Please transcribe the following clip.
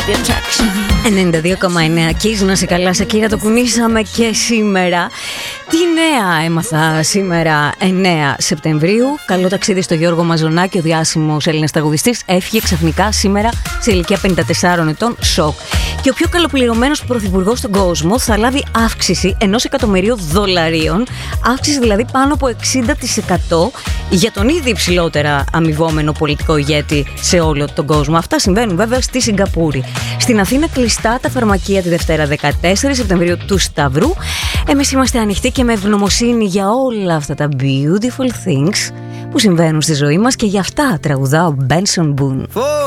92,9 Kiss, να σε καλά, Σακύρα, το κουνήσαμε και σήμερα. Τι νέα έμαθα σήμερα, 9 Σεπτεμβρίου. Καλό ταξίδι στο Γιώργο Μαζονάκη, ο διάσημος Έλληνας τραγουδιστής. Έφυγε ξαφνικά σήμερα σε ηλικία 54 ετών, σοκ. Και ο πιο καλοπληρωμένος πρωθυπουργός στον κόσμο θα λάβει αύξηση $1.000.000, αύξηση δηλαδή πάνω από 60% για τον ήδη υψηλότερα αμοιβόμενο πολιτικό ηγέτη σε όλο τον κόσμο. Αυτά συμβαίνουν βέβαια στη Σιγκαπούρη. Στην Αθήνα κλειστά τα φαρμακεία τη Δευτέρα 14 Σεπτεμβρίου του Σταυρού. Εμείς είμαστε ανοιχτοί και με ευγνωμοσύνη για όλα αυτά τα beautiful things που συμβαίνουν στη ζωή μας, και γι' αυτά τραγουδά ο Benson Boone.